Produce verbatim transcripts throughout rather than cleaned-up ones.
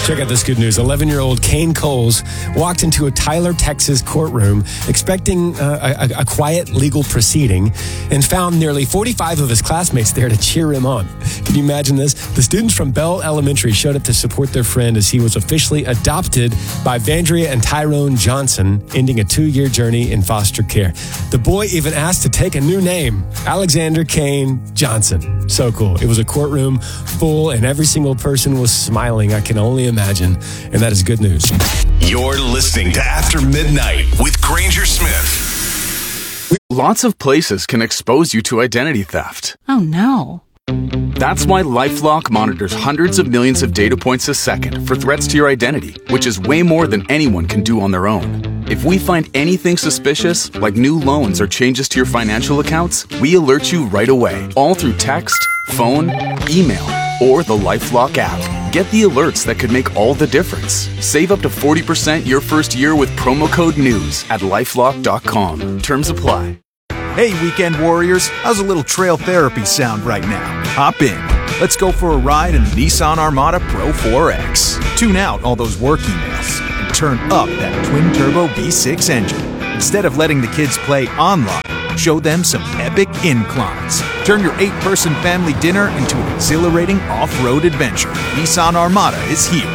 Check out this good news. eleven-year-old Kane Coles walked into a Tyler, Texas courtroom expecting uh, a, a quiet legal proceeding and found nearly forty-five of his classmates there to cheer him on. Can you imagine this? The students from Bell Elementary showed up to support their friend as he was officially adopted by Vandria and Tyrone Johnson, ending a two-year journey in foster care. The boy even asked to take a new name, Alexander Kane Johnson. So cool. It was a courtroom full and every single person was smiling. I can only imagine. And that is good news. You're listening to After Midnight with Granger Smith. Lots of places can expose you to identity theft. Oh, no. That's why LifeLock monitors hundreds of millions of data points a second for threats to your identity, which is way more than anyone can do on their own. If we find anything suspicious, like new loans or changes to your financial accounts, we alert you right away, all through text, phone, email, or the LifeLock app. Get the alerts that could make all the difference. Save up to forty percent your first year with promo code NEWS at lifelock dot com. Terms apply. Hey, weekend warriors, how's a little trail therapy sound right now? Hop in. Let's go for a ride in the Nissan Armada Pro four X. Tune out all those work emails and turn up that twin-turbo V six engine. Instead of letting the kids play online, show them some epic inclines. Turn your eight-person family dinner into an exhilarating off-road adventure. Nissan Armada is here.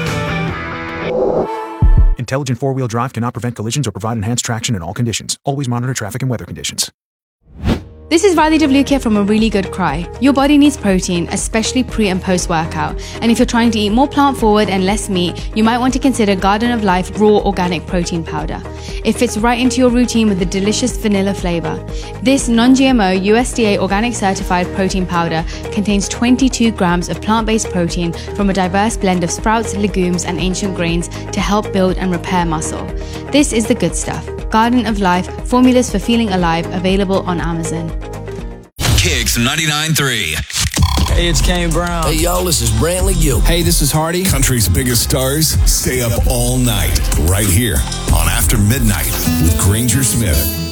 Intelligent four-wheel drive cannot prevent collisions or provide enhanced traction in all conditions. Always monitor traffic and weather conditions. This is Riley Devluke here from A Really Good Cry. Your body needs protein, especially pre and post workout. And if you're trying to eat more plant forward and less meat, you might want to consider Garden of Life Raw Organic Protein Powder. It fits right into your routine with a delicious vanilla flavor. This non-G M O U S D A organic certified protein powder contains twenty-two grams of plant-based protein from a diverse blend of sprouts, legumes, and ancient grains to help build and repair muscle. This is the good stuff. Garden of Life, formulas for feeling alive, available on Amazon. Kicks ninety-nine point three. Hey, it's Kane Brown. Hey, y'all, this is Brantley Gill. Hey, this is Hardy. Country's biggest stars stay up all night right here on After Midnight with Granger Smith.